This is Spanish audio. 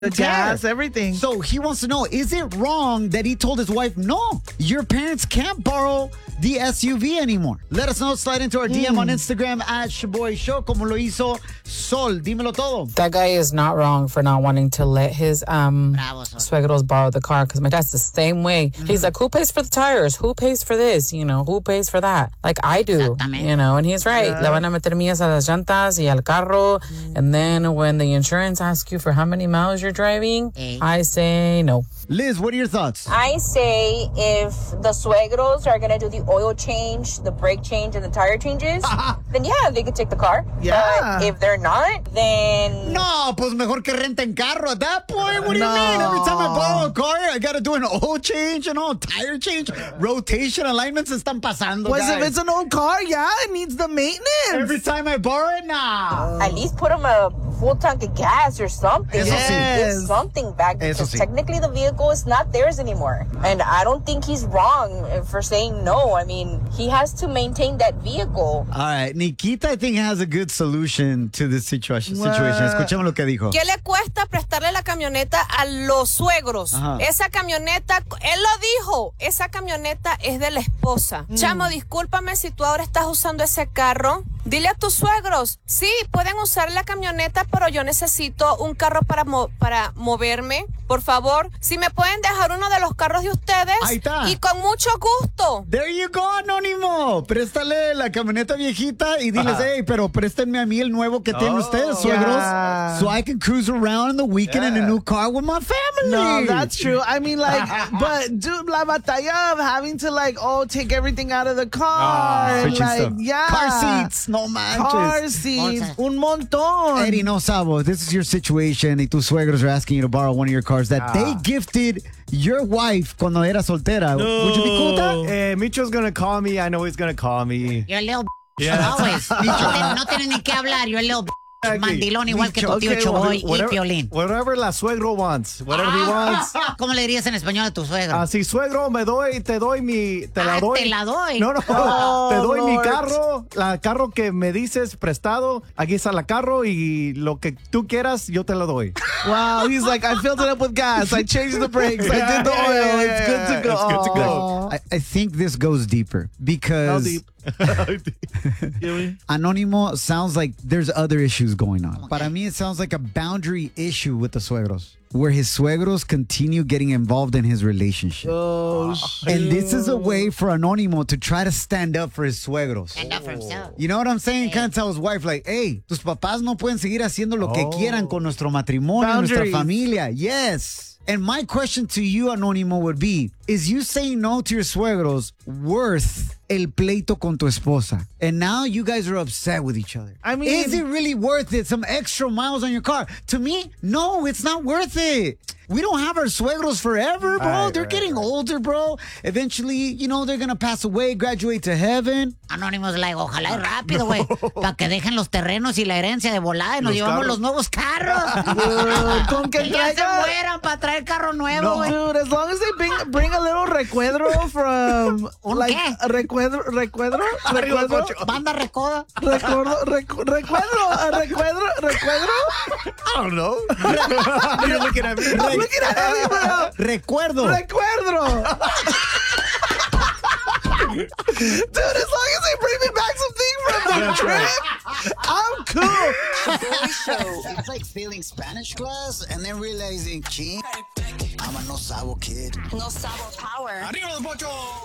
The gas, everything. So he wants to know, is it wrong that he told his wife, no, your parents can't borrow the SUV anymore? Let us know. Slide into our DM on Instagram at Shaboy Show, como lo hizo Sol. Dímelo todo. That guy is not wrong for not wanting to let his suegros borrow the car, because my dad's the same way. He's like, who pays for the tires? Who pays for this? You know, who pays for that? Like, I do. You know, and he's right. Le van a meter millas a las llantas y al carro. And then when the insurance asks you for how many miles you're driving, I say no. Liz, what are your thoughts? I say if the suegros are going to do the oil change, the brake change, and the tire changes, then yeah, they could take the car. Yeah. But if they're not, then... No, pues mejor que renten carro at that point. What do you mean? Every time I borrow a car, I got to do an oil change and all, tire change, rotation, alignments están pasando, Pues guys. if it's an old car, yeah, it needs the maintenance. Every time I borrow it, nah. At least put them a full tank of gas or something. Eso sí. Give something back, Eso because sí. technically the vehicle is not theirs anymore. And I don't think he's wrong for saying no. I mean, he has to maintain that vehicle. All right, Nikita, I think, has a good solution to this situation. Escuchemos lo que dijo. ¿Qué le cuesta prestarle la camioneta a los suegros? Ajá. Esa camioneta, él lo dijo, esa camioneta es de la esposa. Chamo, discúlpame si tú ahora estás usando ese carro. Dile a tus suegros, sí, pueden usar la camioneta, pero yo necesito un carro para moverme. Por favor, si me pueden dejar uno de los carros de ustedes. Ahí está. Y con mucho gusto. There you go, Anónimo. Préstale la camioneta viejita y diles, hey, pero préstenme a mí el nuevo que tienen ustedes, suegros, yeah. so I can cruise around in the weekend in a new car with my family. No, that's true. I mean, like, but dude, la batalla of having to, like, take everything out of the car. And, switching like, stuff. yeah. Car seats, no manches. Car seats, un montón. Eddie, no sabo, this is your situation y tus suegros are asking you to borrow one of your cars that they gifted your wife cuando era soltera. No. Would you be cool with that? Micho's gonna call me. I know he's gonna call me. You're a little Yeah. always. No tienes ni que hablar. You're a little mandilón igual que tu tío Choboy y Piolín. Whatever la suegro wants. Whatever he wants. ¿Cómo le dirías en español a tu suegro? Así, suegro, te la doy. Te la doy. No, te doy mi Lord. carro, la carro que me dices prestado. Aquí está la carro y lo que tú quieras, yo te lo doy. Wow, he's like, I filled it up with gas. I changed the brakes. I did the oil. It's good to go. It's good to go. I think this goes deeper How because deep? Anónimo sounds like there's other issues going on. Para mí, it sounds like a boundary issue with the suegros, where his suegros continue getting involved in his relationship. And this is a way for Anónimo to try to stand up for his suegros. Stand up for himself. You know what I'm saying? Kind of tell his wife, like, hey, tus papás no pueden seguir haciendo lo que quieran con nuestro matrimonio, nuestra Boundaries. familia. Yes. And my question to you, Anónimo, would be, is you saying no to your suegros worth el pleito con tu esposa? And now you guys are upset with each other. I mean- is it really worth it? Some extra miles on your car? To me, no, it's not worth it. We don't have our suegros forever, bro. They're getting older, bro. Eventually, you know, they're going to pass away, graduate to heaven. Anónimos, like, ojalá y rápido, güey. Para que dejen los terrenos y la herencia de volada y nos llevamos los nuevos carros. Con que Que ya se traiga- mueran para traer carro nuevo, güey. Dude, as long as they bring a little recuadro from ¿Un like qué? recuadro Banda recoda. recuadro. I don't know. You're looking at me. I'm looking at him, bro. Recuerdo. Recuadro. Dude, as long as they bring me back something from the That's trip, right. I'm cool. It's like failing Spanish class and then realizing, ching, I'm a no sabo kid. No sabo power. Arriba los Pochos!